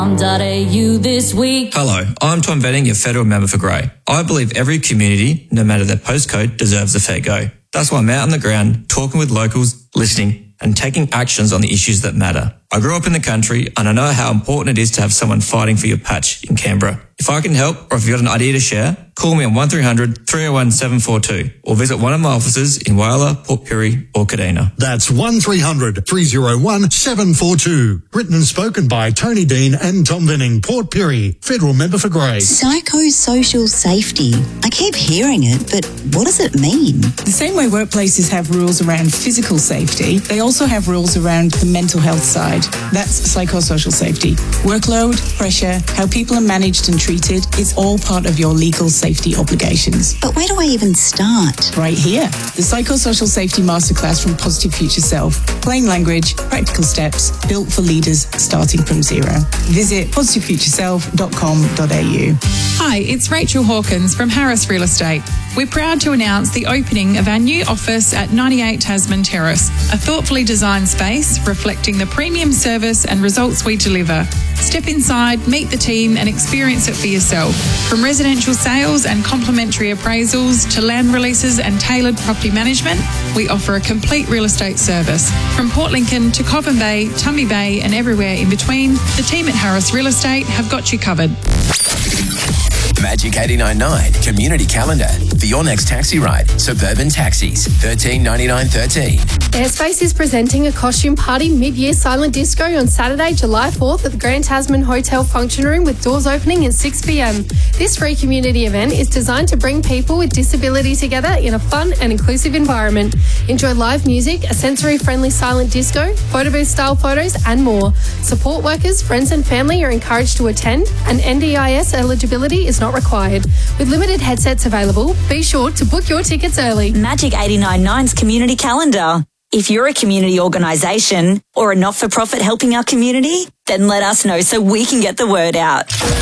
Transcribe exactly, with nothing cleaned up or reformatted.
.au this week. Hello, I'm Tom Benning, your federal member for Grey. I believe every community, no matter their postcode, deserves a fair go. That's why I'm out on the ground, talking with locals, listening, and taking actions on the issues that matter. I grew up in the country, and I know how important it is to have someone fighting for your patch in Canberra. If I can help, or if you've got an idea to share, call me on one three hundred, three oh one, seven four two, or visit one of my offices in Whyalla, Port Pirie, or Kadina. That's one three hundred, three oh one, seven four two. Written and spoken by Tony Dean and Tom Benning, Port Pirie, federal member for Grey. Psychosocial safety. I keep hearing it, but what does it mean? The same way workplaces have rules around physical safety, they also have rules around the mental health side. That's psychosocial safety. Workload, pressure, how people are managed and treated, it's all part of your legal safety obligations. But where do I even start? Right here. The Psychosocial Safety Masterclass from Positive Future Self. Plain language, practical steps, built for leaders starting from zero. Visit positive future self dot com dot a u. Hi, it's Rachel Hawkins from Harris Real Estate. We're proud to announce the opening of our new office at ninety-eight Tasman Terrace, a thoughtfully designed space reflecting the premium service and results we deliver. Step inside, meet the team and experience it for yourself. From residential sales and complimentary appraisals to land releases and tailored property management, we offer a complete real estate service. From Port Lincoln to Coffin Bay, Tumby Bay and everywhere in between, the team at Harris Real Estate have got you covered. Magic eighty-nine point nine Community Calendar for your next taxi ride. Suburban Taxis, thirteen ninety-nine thirteen. Airspace is presenting a costume party mid-year silent disco on Saturday, July fourth at the Grand Tasman Hotel Function Room with doors opening at six p m. This free community event is designed to bring people with disability together in a fun and inclusive environment. Enjoy live music, a sensory-friendly silent disco, photo booth-style photos and more. Support workers, friends and family are encouraged to attend, and N D I S eligibility is not required. With limited headsets available, be sure to book your tickets early. Magic eighty-nine point nine's Community Calendar. If you're a community organisation or a not-for-profit helping our community, then let us know so we can get the word out.